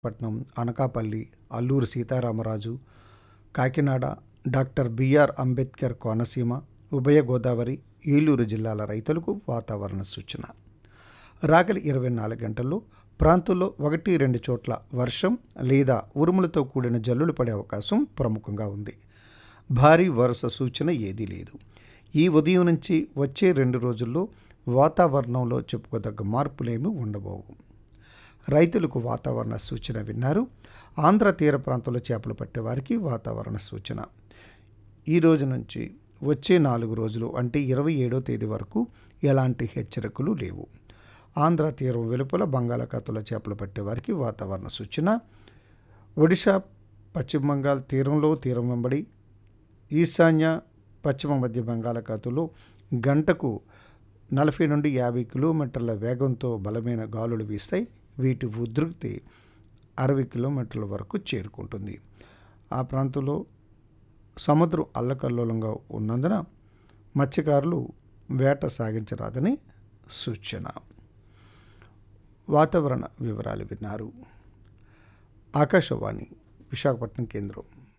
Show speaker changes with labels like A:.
A: పట్నం, Anakapalli, Alluri Sitaramaraju, Kakinada, doctor BR Ambedkar Konaseema, ఉభయ గోదావరి, ఏలూరు జిల్లాల రైతులకు వాతావరణ సూచన. రాగలి 24 గంటల్లో ప్రాంతంలో 1-2 చోట్ల వర్షం లేదా ఉరుములతో కూడిన జల్లులు పడే అవకాశం ప్రముఖంగా ఉంది. భారీ వర్ష సూచన ఏదీ లేదు. ఈ ఉదయం నుంచి వచ్చే 2 రోజుల్లో వాతావరణంలో చెప్పుకోదగ్గ మార్పులేమీ ఉండబోవు. రైతులకు వాతావరణ సూచన విన్నారు. ఆంధ్ర తీర ప్రాంతంలో చేపలు పట్టేవారికి వాతావరణ సూచన. ఈ రోజు నుంచి వచ్చే 4 రోజులు అంటే 27వ తేదీ వరకు ఎలాంటి హెచ్చరికలు లేవు. ఆంధ్ర తీరం వెలుపల బంగాళాఖాతంలో చేపలు పట్టేవారికి వాతావరణ సూచన. ఒడిశా, పశ్చిమ బంగాల్ తీరం వెంబడి ఈశాన్య పశ్చిమ మధ్య బంగాళాఖాతంలో గంటకు 40 నుండి 50 కిలోమీటర్ల వేగంతో బలమైన గాలులు వీస్తాయి. వీటి ఉధృతి 60 కిలోమీటర్ల వరకు చేరుకుంటుంది. ఆ ప్రాంతంలో సముద్రం అల్లకల్లోలంగా ఉన్నందున మత్స్యకారులు వేట సాగించరాదని సూచన. వాతావరణ వివరాలు విన్నారు. ఆకాశవాణి విశాఖపట్నం కేంద్రం.